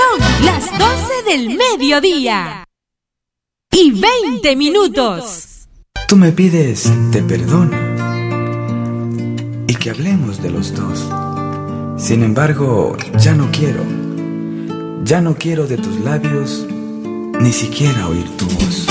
Son las 12 del mediodía y 20 minutos. Tú me pides te perdone y que hablemos de los dos. Sin embargo, ya no quiero de tus labios ni siquiera oír tu voz.